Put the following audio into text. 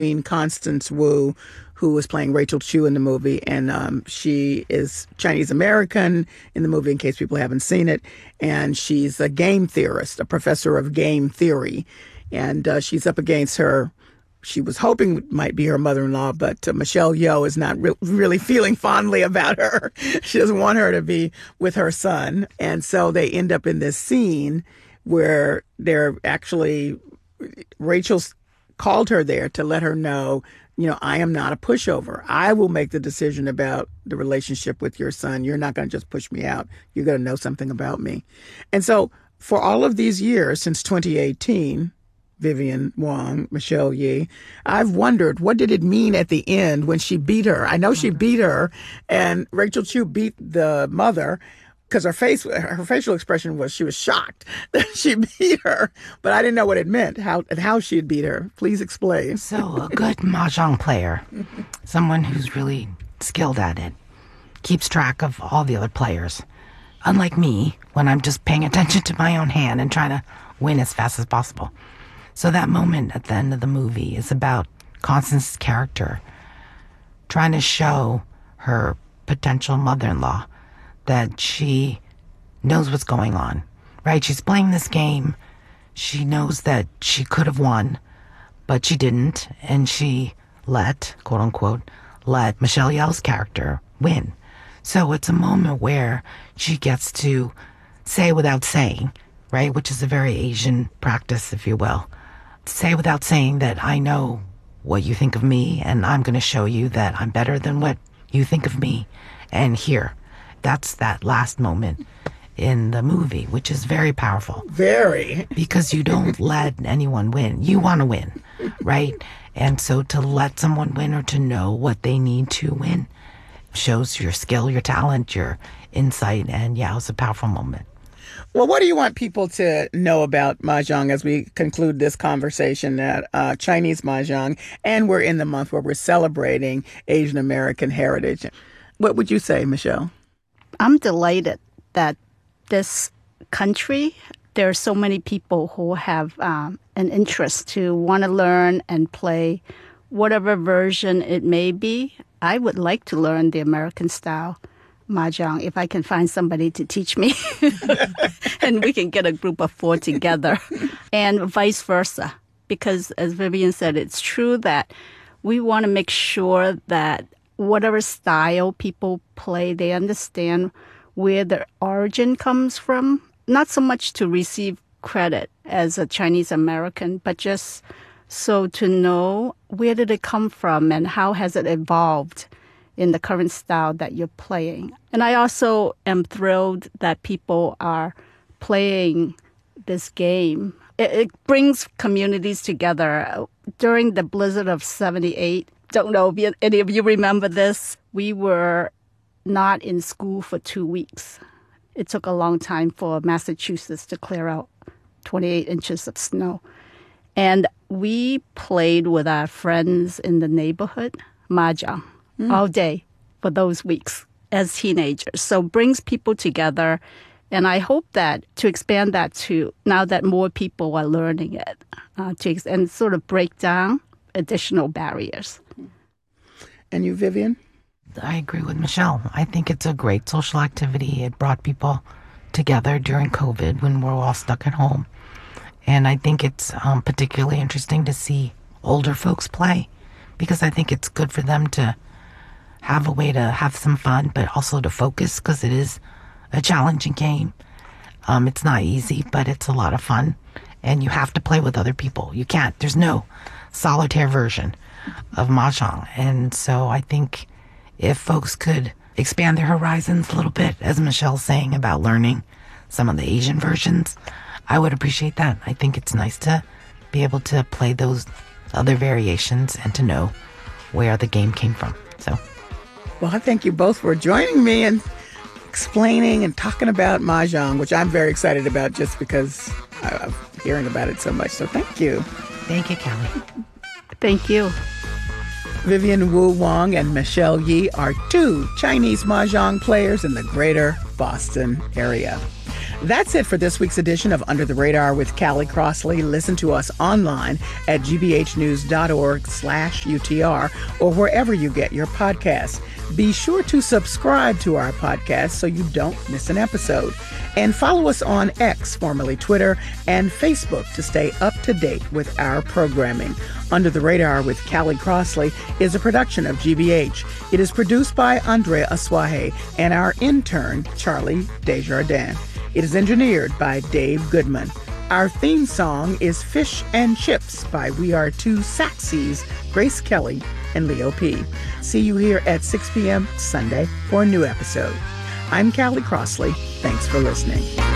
Constance Wu, who was playing Rachel Chu in the movie, and she is Chinese American in the movie, in case people haven't seen it, and she's a game theorist, a professor of game theory, and she's up against her. She was hoping might be her mother-in-law, but Michelle Yeoh is not really feeling fondly about her. She doesn't want her to be with her son, and so they end up in this scene where they're actually Rachel's called her there to let her know, I am not a pushover. I will make the decision about the relationship with your son. You're not going to just push me out. You're going to know something about me. And so for all of these years, since 2018, Vivian Wong, Michelle Ye, I've wondered, what did it mean at the end when she beat her? I know she beat her, and Rachel Chu beat the mother, because her facial expression was she was shocked that she beat her, but I didn't know what it meant, how she had beat her. Please explain. So a good mahjong player, someone who's really skilled at it, keeps track of all the other players. Unlike me, when I'm just paying attention to my own hand and trying to win as fast as possible. So that moment at the end of the movie is about Constance's character trying to show her potential mother-in-law that she knows what's going on, right? She's playing this game. She knows that she could have won, but she didn't. And she quote unquote, let Michelle Yeoh's character win. So it's a moment where she gets to say without saying, right? Which is a very Asian practice, if you will. Say without saying that I know what you think of me, and I'm going to show you that I'm better than what you think of me. And here, that's that last moment in the movie, which is very powerful. Very. Because you don't let anyone win. You want to win, right? And so to let someone win or to know what they need to win shows your skill, your talent, your insight, and yeah, it was a powerful moment. Well, what do you want people to know about Mahjong as we conclude this conversation at Chinese Mahjong? And we're in the month where we're celebrating Asian American heritage. What would you say, Michelle? I'm delighted that this country, there are so many people who have an interest to want to learn and play whatever version it may be. I would like to learn the American style Mahjong if I can find somebody to teach me and we can get a group of 4 together and vice versa. Because as Vivian said, it's true that we want to make sure that whatever style people play, they understand where their origin comes from. Not so much to receive credit as a Chinese American, but just so to know where did it come from and how has it evolved in the current style that you're playing. And I also am thrilled that people are playing this game. It brings communities together. During the blizzard of 78, don't know if any of you remember this, we were not in school for 2 weeks. It took a long time for Massachusetts to clear out 28 inches of snow. And we played with our friends in the neighborhood, Mahjong, all day for those weeks as teenagers. So brings people together. And I hope that to expand that to now that more people are learning it, and sort of break down additional barriers. And you, Vivian? I agree with Michelle. I think it's a great social activity. It brought people together during COVID when we're all stuck at home. And I think it's particularly interesting to see older folks play because I think it's good for them to have a way to have some fun, but also to focus because it is a challenging game. It's not easy, but it's a lot of fun. And you have to play with other people. You can't. There's no solitaire version of Mahjong. And so I think if folks could expand their horizons a little bit, as Michelle's saying about learning some of the Asian versions, I would appreciate that. I think it's nice to be able to play those other variations and to know where the game came from. So, well, I thank you both for joining me and explaining and talking about Mahjong, which I'm very excited about just because I'm hearing about it so much. So thank you. Thank you, Kelly. Thank you. Vivian Wu Wong and Michelle Ye are 2 Chinese Mahjong players in the greater Boston area. That's it for this week's edition of Under the Radar with Callie Crossley. Listen to us online at gbhnews.org/UTR or wherever you get your podcasts. Be sure to subscribe to our podcast so you don't miss an episode. And follow us on X, formerly Twitter, and Facebook to stay up to date with our programming. Under the Radar with Callie Crossley is a production of GBH. It is produced by Andrea Aswahe and our intern, Charlie Desjardins. It is engineered by Dave Goodman. Our theme song is Fish and Chips by We Are Two Saxies, Grace Kelly and Leo P. See you here at 6 p.m. Sunday for a new episode. I'm Callie Crossley. Thanks for listening.